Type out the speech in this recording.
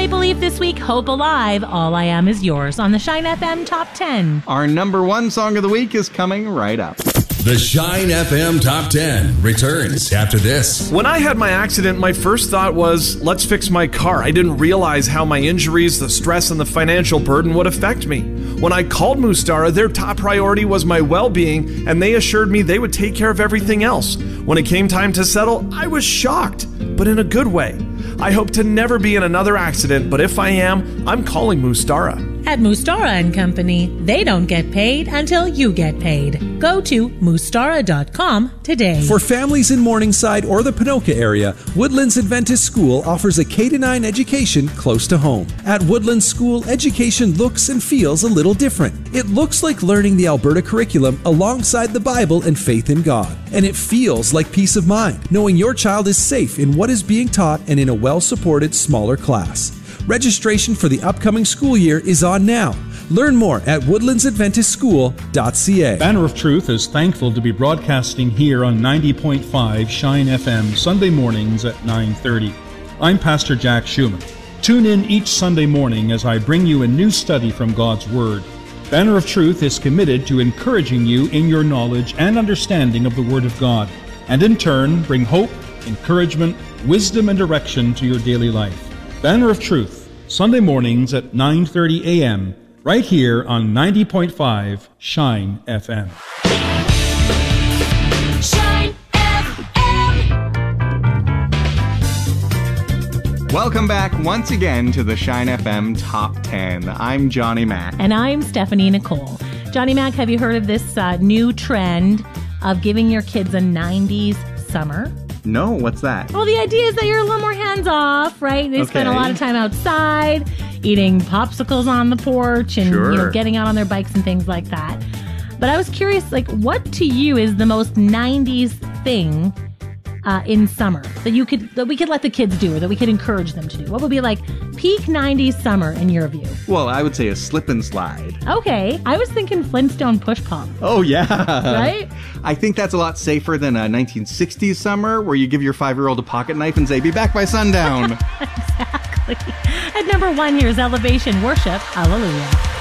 Maple Leaf this week, Hope Alive, All I Am Is Yours on the Shine FM Top 10. Our number one song of the week is coming right up. The Shine FM Top 10 returns after this. When I had my accident, my first thought was, let's fix my car. I didn't realize how my injuries, the stress, and the financial burden would affect me. When I called Mustara, their top priority was my well-being, and they assured me they would take care of everything else. When it came time to settle, I was shocked, but in a good way. I hope to never be in another accident, but if I am, I'm calling Mustara. At Mustara & Company, they don't get paid until you get paid. Go to Mustara.com today. For families in Morningside or the Ponoka area, Woodlands Adventist School offers a K-9 education close to home. At Woodlands School, education looks and feels a little different. It looks like learning the Alberta curriculum alongside the Bible and faith in God. And it feels like peace of mind, knowing your child is safe in what is being taught and in a well-supported smaller class. Registration for the upcoming school year is on now. Learn more at woodlandsadventistschool.ca. Banner of Truth is thankful to be broadcasting here on 90.5 Shine FM Sunday mornings at 9:30. I'm Pastor Jack Schumann. Tune in each Sunday morning as I bring you a new study from God's Word. Banner of Truth is committed to encouraging you in your knowledge and understanding of the Word of God, and in turn bring hope, encouragement, wisdom, and direction to your daily life. Banner of Truth, Sunday mornings at 9:30 a.m., right here on 90.5 Shine FM. Shine FM. Welcome back once again to the Shine FM Top 10. I'm Johnny Mac. And I'm Stephanie Nicole. Johnny Mac, have you heard of this new trend of giving your kids a 90s summer? No, what's that? Well, the idea is that you're a little more hands-off, right? They spend a lot of time outside, eating popsicles on the porch and getting out on their bikes and things like that. But I was curious, what to you is the most 90s thing in summer that we could let the kids do or that we could encourage them to do? What would be peak 90s summer in your view? Well, I would say a slip and slide. Okay. I was thinking Flintstone push pop. Oh, yeah. Right? I think that's a lot safer than a 1960s summer where you give your 5-year-old a pocket knife and say, be back by sundown. Exactly. At number 1, here's Elevation Worship. Hallelujah.